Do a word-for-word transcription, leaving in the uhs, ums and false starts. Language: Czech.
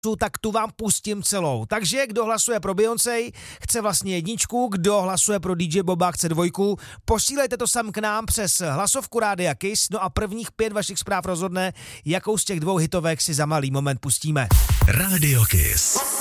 tak tu vám pustím celou. Takže kdo hlasuje pro Beyoncé, chce vlastně jedničku, kdo hlasuje pro D J Boba, chce dvojku. Posílejte to sem k nám přes hlasovku Rádia Kiss, no a prvních pět vašich zpráv rozhodne, jakou z těch dvou hitovek si za malý moment pustíme. Rádio Kiss.